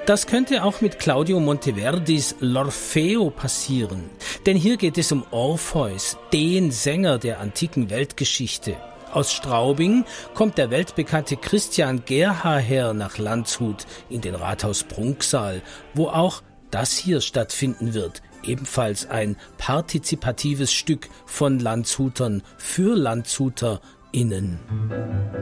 Das könnte auch mit Claudio Monteverdis L'Orfeo passieren. Denn hier geht es um Orpheus, den Sänger der antiken Weltgeschichte. Aus Straubing kommt der weltbekannte Christian Gerhaher nach Landshut in den Rathaus-Prunksaal, wo auch das hier stattfinden wird. Ebenfalls ein partizipatives Stück von Landshutern für LandshuterInnen.